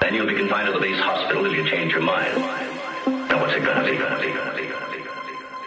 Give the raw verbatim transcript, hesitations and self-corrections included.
and you'll be confined to the base hospital if you change your mind. Now what's it gonna be, gonna be, gonna be, gonna be?